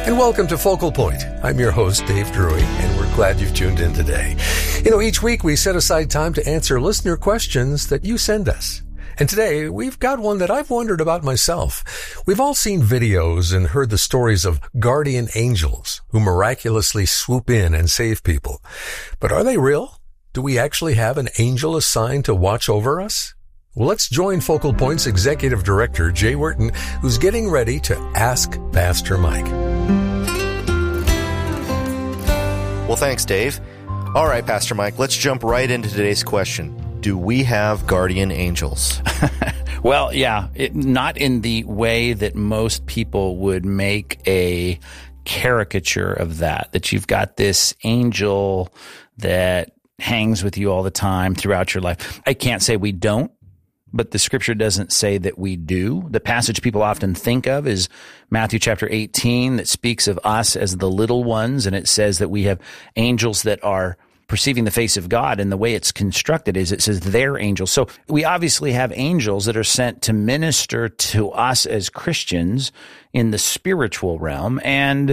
And welcome to Focal Point. I'm your host, Dave Drury, and we're glad you've tuned in today. Each week we set aside time to answer listener questions that you send us. And today we've got one that I've wondered about myself. We've all seen videos and heard the stories of guardian angels who miraculously swoop in and save people. But are they real? Do we actually have an angel assigned to watch over us? Well, let's join Focal Point's Executive Director, Jay Wharton, who's getting ready to ask Pastor Mike. Well, thanks, Dave. All right, Pastor Mike, let's jump right into today's question. Do we have guardian angels? Well, yeah, not in the way that most people would make a caricature of that you've got this angel that hangs with you all the time throughout your life. I can't say we don't, but the scripture doesn't say that we do. The passage people often think of is Matthew chapter 18 that speaks of us as the little ones, and it says that we have angels that are perceiving the face of God, and the way it's constructed is it says they're angels. So we obviously have angels that are sent to minister to us as Christians in the spiritual realm, and